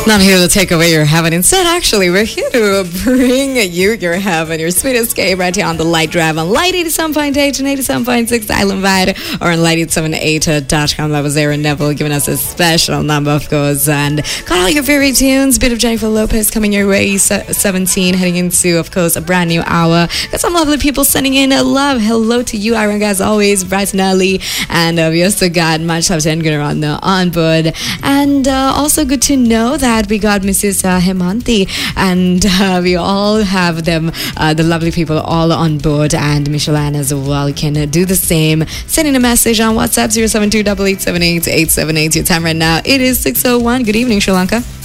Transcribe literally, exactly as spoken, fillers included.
Not here to take away your heaven. Instead, actually, we're here to bring you your heaven, your sweet escape right here on the Light Drive on Light eighty-seven point eight and eighty-seven point six Island Wide, or on light eight seven eight dot com. That was Aaron Neville giving us a special number, of course. And got all your favorite tunes. Bit of Jennifer Lopez coming your way, seventeen, heading into, of course, a brand new hour. Got some lovely people sending in a love. Hello to you, Aaron, as always, bright and early. And uh, we also got much love to Edgar on the onboard. And uh, also good to know that we got Missus Uh, Hemanti, and uh, we all have them, uh, the lovely people, all on board, and Micheline as well. You can uh, do the same. Send in a message on WhatsApp zero seven two eight eight seven eight eight seven eight. Your time right now, it is six oh one. Good evening, Sri Lanka.